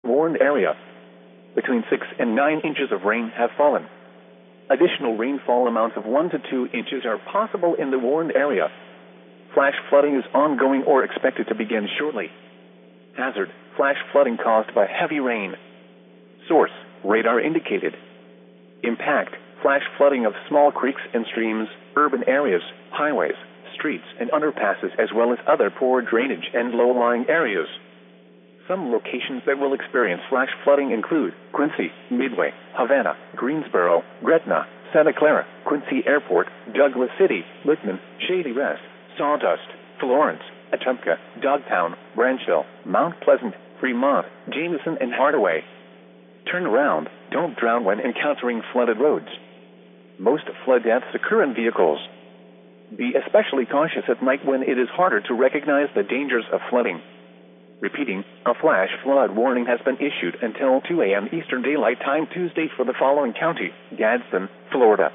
warned area. Between 6 and 9 inches of rain have fallen. Additional rainfall amounts of 1 to 2 inches are possible in the warned area. Flash flooding is ongoing or expected to begin shortly. Hazard: flash flooding caused by heavy rain. Source: radar indicated. Impact: flash flooding of small creeks and streams, urban areas, highways, streets, and underpasses, as well as other poor drainage and low-lying areas. Some locations that will experience flash flooding include Quincy, Midway, Havana, Greensboro, Gretna, Santa Clara, Quincy Airport, Douglas City, Whitman, Shady Rest, Sawdust, Florence, Atumka, Dogtown, Branchville, Mount Pleasant, Fremont, Jameson, and Hardaway. Turn around. Don't drown when encountering flooded roads. Most flood deaths occur in vehicles. Be especially cautious at night when it is harder to recognize the dangers of flooding. Repeating, a flash flood warning has been issued until 2 a.m. Eastern Daylight Time Tuesday for the following county: Gadsden, Florida.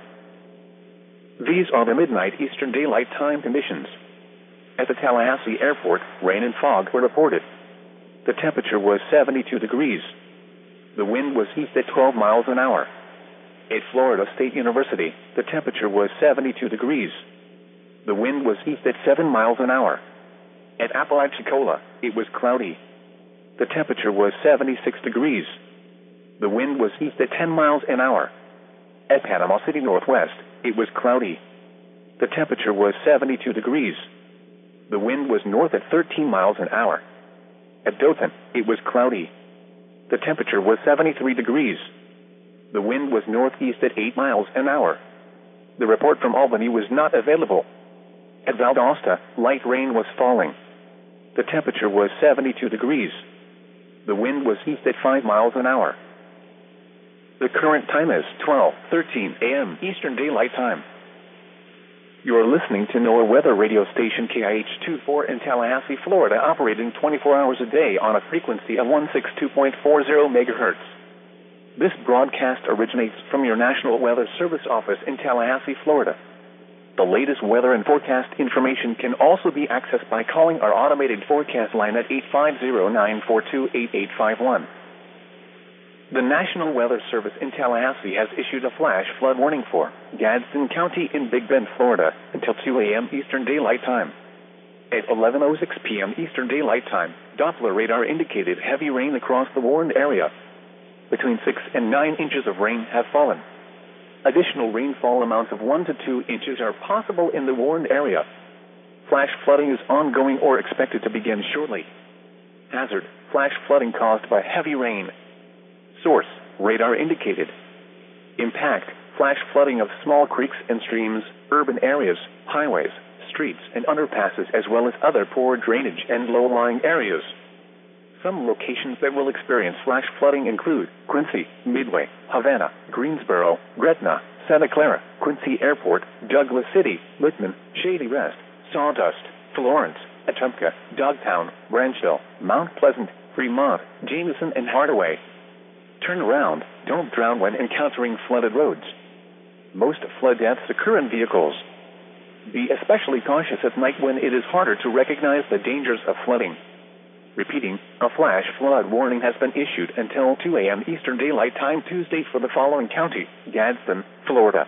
These are the midnight Eastern Daylight Time conditions. At the Tallahassee Airport, rain and fog were reported. The temperature was 72 degrees. The wind was east at 12 miles an hour. At Florida State University, the temperature was 72 degrees. The wind was east at 7 miles an hour. At Apalachicola, it was cloudy. The temperature was 76 degrees. The wind was east at 10 miles an hour. At Panama City Northwest, it was cloudy. The temperature was 72 degrees. The wind was north at 13 miles an hour. At Dothan, it was cloudy. The temperature was 73 degrees. The wind was northeast at 8 miles an hour. The report from Albany was not available. At Valdosta, light rain was falling. The temperature was 72 degrees. The wind was east at 5 miles an hour. The current time is 12:13 a.m. Eastern Daylight Time. You are listening to NOAA weather radio station KIH-24 in Tallahassee, Florida, operating 24 hours a day on a frequency of 162.40 megahertz. This broadcast originates from your National Weather Service office in Tallahassee, Florida. The latest weather and forecast information can also be accessed by calling our automated forecast line at 850-942-8851. The National Weather Service in Tallahassee has issued a flash flood warning for Gadsden County in Big Bend, Florida, until 2 a.m. Eastern Daylight Time. At 11:06 p.m. Eastern Daylight Time, Doppler radar indicated heavy rain across the warned area. Between 6 and 9 inches of rain have fallen. Additional rainfall amounts of 1 to 2 inches are possible in the warned area. Flash flooding is ongoing or expected to begin shortly. Hazard: flash flooding caused by heavy rain. Source: radar indicated. Impact: flash flooding of small creeks and streams, urban areas, highways, streets, and underpasses, as well as other poor drainage and low-lying areas. Some locations that will experience flash flooding include Quincy, Midway, Havana, Greensboro, Gretna, Santa Clara, Quincy Airport, Douglas City, Whitman, Shady Rest, Sawdust, Florence, Atumka, Dogtown, Branchville, Mount Pleasant, Fremont, Jameson, and Hardaway. Turn around. Don't drown when encountering flooded roads. Most flood deaths occur in vehicles. Be especially cautious at night when it is harder to recognize the dangers of flooding. Repeating, a flash flood warning has been issued until 2 a.m. Eastern Daylight Time Tuesday for the following county: Gadsden, Florida.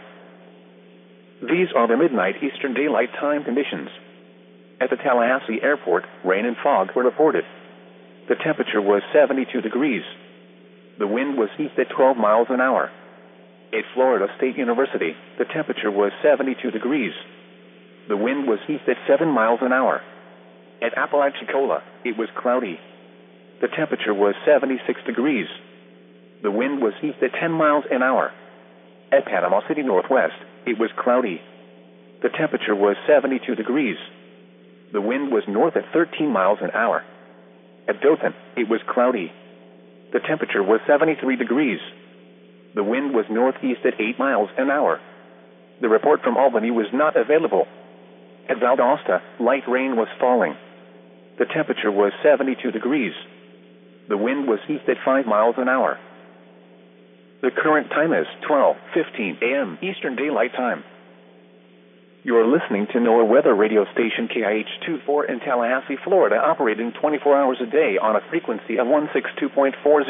These are the midnight Eastern Daylight Time conditions. At the Tallahassee Airport, rain and fog were reported. The temperature was 72 degrees. The wind was east at 12 miles an hour. At Florida State University, the temperature was 72 degrees. The wind was east at 7 miles an hour. At Apalachicola, it was cloudy. The temperature was 76 degrees. The wind was east at 10 miles an hour. At Panama City Northwest, it was cloudy. The temperature was 72 degrees. The wind was north at 13 miles an hour. At Dothan, it was cloudy. The temperature was 73 degrees. The wind was northeast at 8 miles an hour. The report from Albany was not available. At Valdosta, light rain was falling. The temperature was 72 degrees. The wind was east at 5 miles an hour. The current time is 12:15 a.m. Eastern Daylight Time. You are listening to NOAA weather radio station KIH-24 in Tallahassee, Florida, operating 24 hours a day on a frequency of 162.40